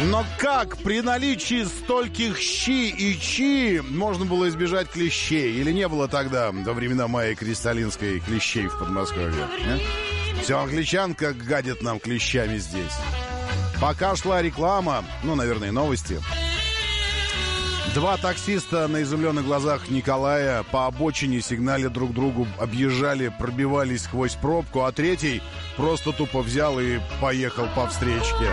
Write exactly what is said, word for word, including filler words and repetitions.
Но как при наличии стольких щи и чи можно было избежать клещей? Или не было тогда, во времена Майи Кристалинской, клещей в Подмосковье? А? Все, англичанка гадит нам клещами здесь. Пока шла реклама, ну, наверное, новости. Два таксиста на изумленных глазах Николая по обочине сигнали друг другу, объезжали, пробивались сквозь пробку, а третий просто тупо взял и поехал по встречке.